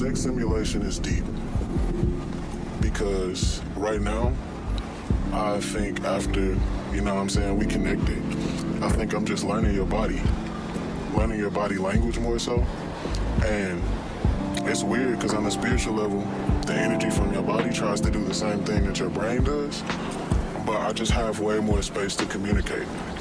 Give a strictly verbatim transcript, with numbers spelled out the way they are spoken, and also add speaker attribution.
Speaker 1: sex simulation is deep because right now, I think after, you know what I'm saying, we connected, I think I'm just learning your body, learning your body language more so. And it's weird because on a spiritual level, the energy from your body tries to do the same thing that your brain does, but I just have way more space to communicate.